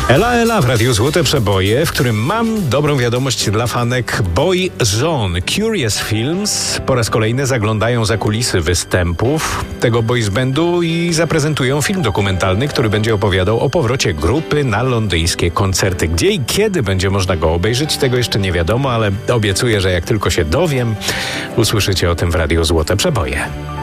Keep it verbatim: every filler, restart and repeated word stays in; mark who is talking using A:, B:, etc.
A: Ela Ela w Radiu Złote Przeboje, w którym mam dobrą wiadomość dla fanek Boyzone. Curious Films po raz kolejny zaglądają za kulisy występów tego boys bandu i zaprezentują film dokumentalny, który będzie opowiadał o powrocie grupy na londyńskie koncerty. Gdzie i kiedy będzie można go obejrzeć, tego jeszcze nie wiadomo, ale obiecuję, że jak tylko się dowiem, usłyszycie o tym w Radiu Złote Przeboje.